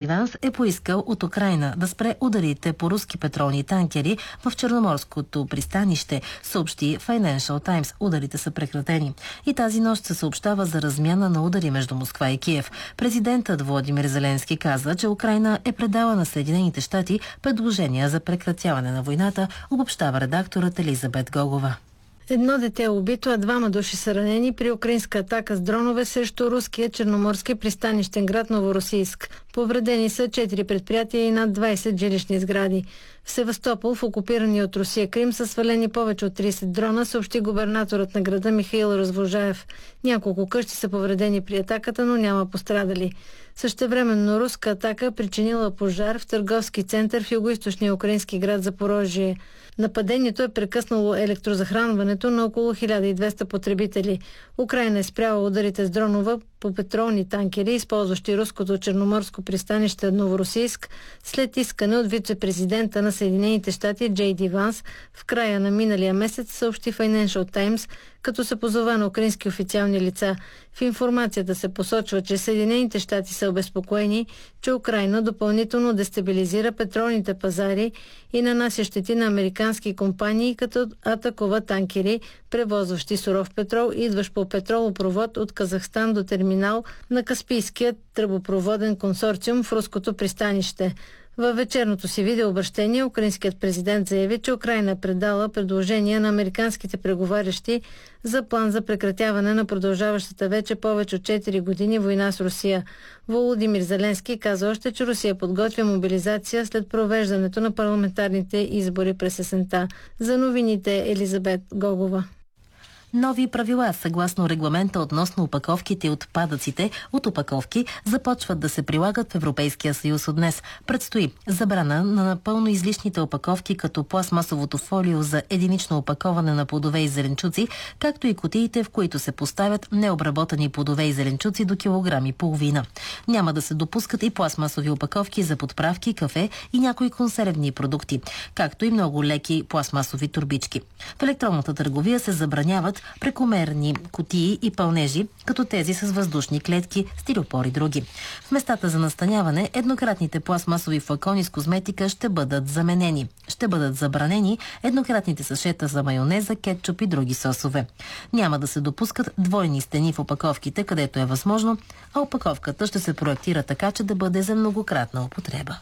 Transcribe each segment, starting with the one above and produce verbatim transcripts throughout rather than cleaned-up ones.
Ванс е поискал от Украйна да спре ударите по руски петролни танкери в Черноморското пристанище, съобщи Financial Times. Ударите са прекратени. И тази нощ се съобщава за размяна на удари между Москва и Киев. Президентът Володимир Зеленски каза, че Украйна е предала на Съединените щати предложения за прекратяване на войната, обобщава редакторът Елизабет Гогова. Едно дете е убито, а двама души са ранени при украинска атака с дронове срещу руския черноморски пристанищен град Новоросийск. Повредени са четири предприятия и над двайсет жилищни сгради. В Севастопол, в окупирания от Русия Крим, са свалени повече от трийсет дрона, съобщи губернаторът на града Михаил Развожаев. Няколко къщи са повредени при атаката, но няма пострадали. Същевременно руска атака причинила пожар в търговски център в югоизточния украински град Запорожие. Нападението е прекъснало електрозахранването на около хиляда и двеста потребители. Украйна е спряла ударите с дронова по петролни танкери, използващи руското черноморско пристанище Новоросийск, след искане от вице-президента на Съединените щати Джей Ди Ванс в края на миналия месец, съобщи Financial Times, като се позова на украински официални лица. В информацията се посочва, че Съединените щати са обезпокоени, че Украйна допълнително дестабилизира петролните пазари и нанася щети на американски компании, като атакува танкери, превозващи суров петрол, идващ по петролопровод от Казахстан до терминал на Каспийския тръбопроводен консорциум в руското пристанище. Във вечерното си видеообращение украинският президент заяви, че Украйна е предала предложения на американските преговарящи за план за прекратяване на продължаващата вече повече от четири години война с Русия. Володимир Зеленски каза още, че Русия подготвя мобилизация след провеждането на парламентарните избори през есента. За новините Елизабет Гогова. Нови правила, съгласно регламента относно опаковките и отпадъците от опаковки, започват да се прилагат в Европейския съюз от днес. Предстои забрана на напълно излишните опаковки, като пластмасовото фолио за единично опаковане на плодове и зеленчуци, както и кутиите, в които се поставят необработени плодове и зеленчуци до килограм и половина. Няма да се допускат и пластмасови опаковки за подправки, кафе и някои консервни продукти, както и много леки пластмасови турбички. В електронната търговия се забраняват прекомерни кутии и пълнежи, като тези с въздушни клетки, стиропор и други. В местата за настаняване еднократните пластмасови флакони с козметика ще бъдат заменени. Ще бъдат забранени еднократните сашета за майонеза, кетчуп и други сосове. Няма да се допускат двойни стени в опаковките, където е възможно, а опаковката ще се проектира така, че да бъде за многократна употреба.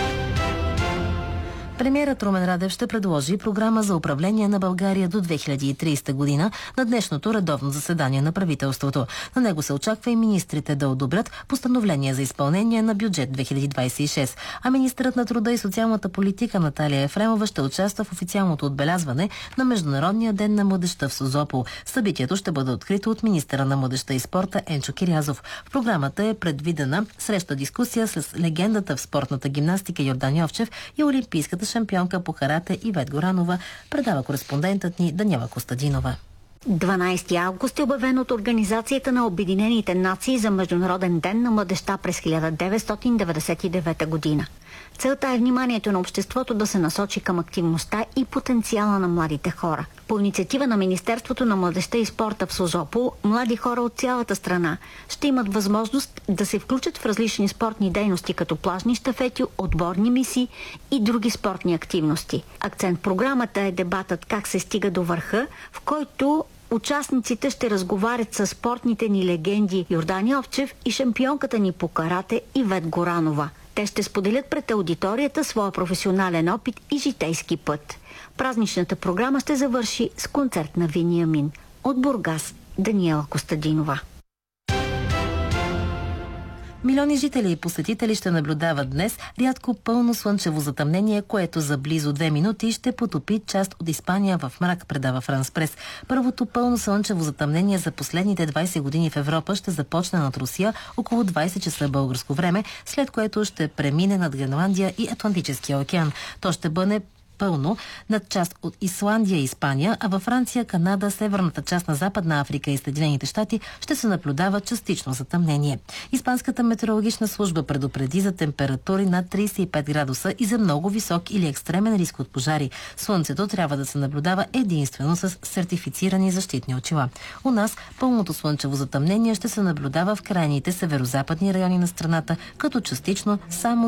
Премиерът Румен Радев ще предложи програма за управление на България до две хиляди и тридесета година на днешното редовно заседание на правителството. На него се очаква и министрите да одобрят постановление за изпълнение на бюджет две хиляди двадесет и шеста, а министърът на труда и социалната политика Наталия Ефремова ще участва в официалното отбелязване на Международния ден на младежта в Созопол. Събитието ще бъде открито от министъра на младежта и спорта Енчо Кирязов. В програмата е предвидена среща-дискусия с легендата в спортната гимнастика Йордан Йовчев и олимпийската шампионка по карате Ивет Горанова, предава кореспондентът ни Даниела Костадинова. дванадесети август е обявен от Организацията на Обединените нации за Международен ден на младежта през хиляда деветстотин деветдесет и девета година. Целта е вниманието на обществото да се насочи към активността и потенциала на младите хора. По инициатива на Министерството на младежта и спорта в Созопол, млади хора от цялата страна ще имат възможност да се включат в различни спортни дейности, като плажни щафети, отборни мисии и други спортни активности. Акцент в програмата е дебатът как се стига до върха, в който участниците ще разговарят с спортните ни легенди Йордан Йовчев и шампионката ни по карате Ивет Горанова. Те ще споделят пред аудиторията своя професионален опит и житейски път. Празничната програма ще завърши с концерт на Вениамин. От Бургас, Даниела Костадинова. Милиони жители и посетители ще наблюдават днес рядко пълно слънчево затъмнение, което за близо две минути ще потопи част от Испания в мрак, предава Франс Прес. Първото пълно слънчево затъмнение за последните двадесет години в Европа ще започне над Русия около двадесет часа българско време, след което ще премине над Гренландия и Атлантическия океан. То ще бъде пълно над част от Исландия и Испания, а във Франция, Канада, северната част на Западна Африка и Съединените щати ще се наблюдава частично затъмнение. Испанската метеорологична служба предупреди за температури над тридесет и пет градуса и за много висок или екстремен риск от пожари. Слънцето трябва да се наблюдава единствено с сертифицирани защитни очила. У нас пълното слънчево затъмнение ще се наблюдава в крайните северозападни райони на страната, като частично само